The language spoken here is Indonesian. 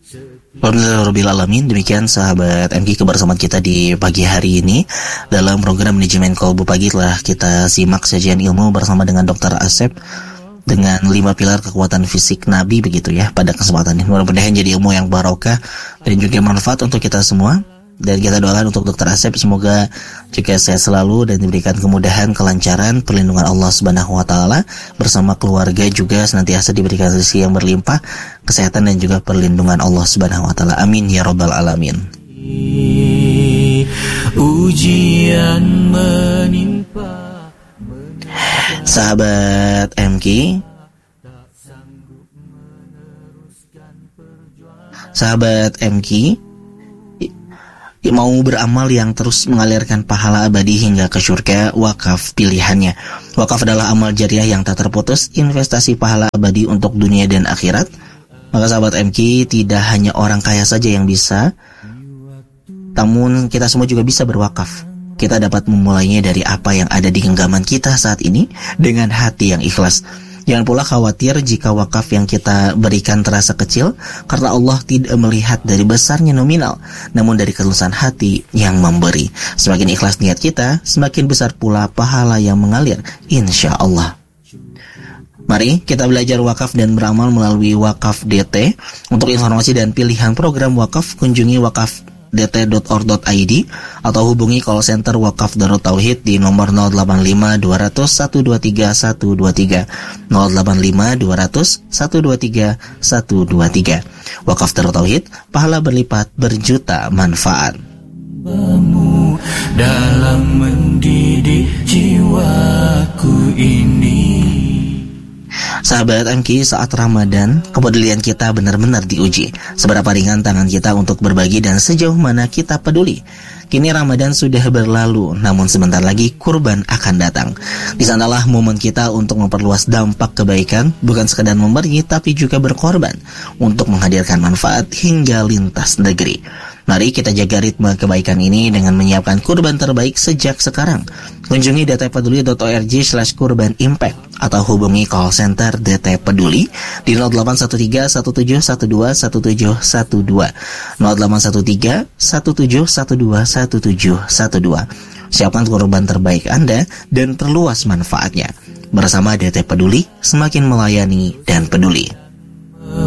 Alhamdulillahirobbilalamin. Demikian sahabat MK kebersamaan kita di pagi hari ini dalam program manajemen kolbu pagi. Telah kita simak sajian ilmu bersama dengan Dr. Asep dengan 5 pilar kekuatan fisik Nabi begitu ya pada kesempatan ini. Mudah-mudahan jadi ilmu yang barokah dan juga manfaat untuk kita semua. Dan kita doakan untuk Dr. Asep semoga juga sehat selalu dan diberikan kemudahan, kelancaran, perlindungan Allah Subhanahu wa taala bersama keluarga, juga senantiasa diberikan rezeki yang berlimpah, kesehatan dan juga perlindungan Allah Subhanahu wa taala. Amin ya rabbal alamin. Ujian menimpa sahabat MK, sahabat MK, mau beramal yang terus mengalirkan pahala abadi hingga ke surga, wakaf pilihannya. Wakaf adalah amal jariah yang tak terputus, investasi pahala abadi untuk dunia dan akhirat. Maka sahabat MK, tidak hanya orang kaya saja yang bisa, namun kita semua juga bisa berwakaf. Kita dapat memulainya dari apa yang ada di genggaman kita saat ini dengan hati yang ikhlas. Jangan pula khawatir jika wakaf yang kita berikan terasa kecil, karena Allah tidak melihat dari besarnya nominal, namun dari ketulusan hati yang memberi. Semakin ikhlas niat kita, semakin besar pula pahala yang mengalir, insya Allah. Mari kita belajar wakaf dan beramal melalui Wakaf DT. Untuk informasi dan pilihan program wakaf, kunjungi wakafdt.org.id atau hubungi call center Wakaf Darut Tauhid di nomor 085 200 123 123 085 200 123 123. Wakaf Darut Tauhid, pahala berlipat berjuta manfaat. Dalam mendidik jiwaku ini. Sahabat MK, saat Ramadan, kepedulian kita benar-benar diuji. Seberapa ringan tangan kita untuk berbagi dan sejauh mana kita peduli. Kini Ramadan sudah berlalu, namun sebentar lagi kurban akan datang. Di sanalah momen kita untuk memperluas dampak kebaikan, bukan sekadar memberi, tapi juga berkorban untuk menghadirkan manfaat hingga lintas negeri. Mari kita jaga ritme kebaikan ini dengan menyiapkan kurban terbaik sejak sekarang. Kunjungi dtpeduli.org/kurban impact atau hubungi call center DT Peduli di 0813 1712 1712 0813 1712 1712. Siapkan kurban terbaik Anda dan perluas manfaatnya. Bersama DT Peduli, semakin melayani dan peduli.